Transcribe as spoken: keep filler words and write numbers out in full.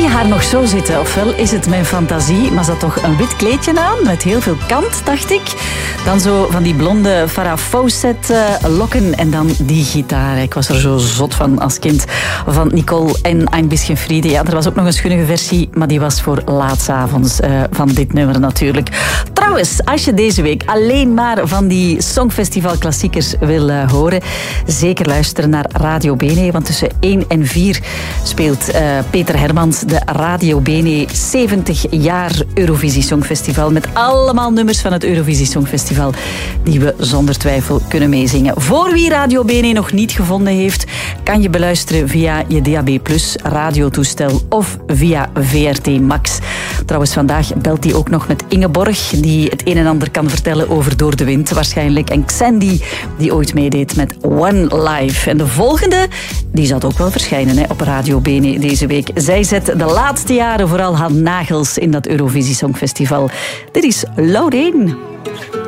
je haar nog zo zitten. Ofwel is het mijn fantasie, maar ze had toch een wit kleedje aan met heel veel kant, dacht ik. Dan zo van die blonde Farrah Fawcett uh, lokken en dan die gitaar. Ik was er zo zot van als kind van Nicole en Ein bisschen Friede. Ja, er was ook nog een schunnige versie, maar die was voor laatsavonds uh, van dit nummer natuurlijk. Trouwens, als je deze week alleen maar van die Songfestival-klassiekers wil uh, horen, zeker luisteren naar Radio Bene, want tussen één en vier speelt uh, Peter Hermans de Radio Bene zeventig jaar Eurovisie Songfestival met allemaal nummers van het Eurovisie Songfestival die we zonder twijfel kunnen meezingen. Voor wie Radio Bene nog niet gevonden heeft, kan je beluisteren via je D A B plus radiotoestel of via V R T Max. Trouwens, vandaag belt hij ook nog met Ingeborg, die het een en ander kan vertellen over Door de Wind waarschijnlijk. En Xandy, die ooit meedeed met One Life. En de volgende, die zal ook wel verschijnen hè, op Radio Bene deze week. Zij zet de laatste jaren vooral haar nagels in dat Eurovisie Songfestival. Dit is Load In.